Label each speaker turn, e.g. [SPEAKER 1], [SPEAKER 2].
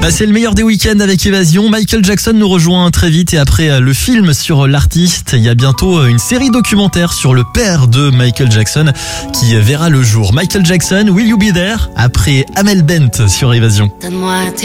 [SPEAKER 1] C'est le meilleur des week-ends avec Évasion. Michael Jackson nous rejoint très vite et après le film sur l'artiste, il y a bientôt une série documentaire sur le père de Michael Jackson qui verra le jour. Michael Jackson, Will You Be There? Après Amel Bent sur Évasion.